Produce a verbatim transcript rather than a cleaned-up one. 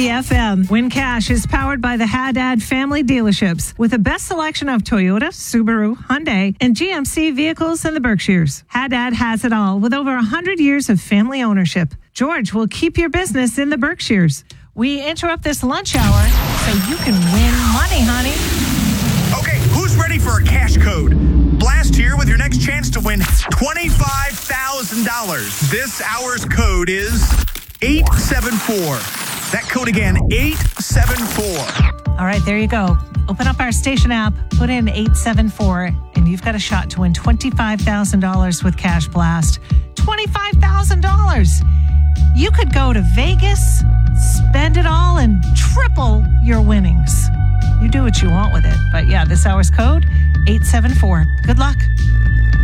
Energy F M. Win Cash is powered by the Haddad family dealerships with the best selection of Toyota, Subaru, Hyundai, and G M C vehicles in the Berkshires. Haddad has it all with over one hundred years of family ownership. George will keep your business in the Berkshires. We interrupt this lunch hour so you can win money, honey. Okay, who's ready for a cash code? Blast here with your next chance to win twenty-five thousand dollars. This hour's code is eight seven four. That code again, eight seven four. All right, there you go. Open up our station app, put in eight seven four, and you've got a shot to win twenty-five thousand dollars with Cash Blast. twenty-five thousand dollars. You could go to Vegas, spend it all, and triple your winnings. You do what you want with it. But yeah, this hour's code, eight seven four. Good luck.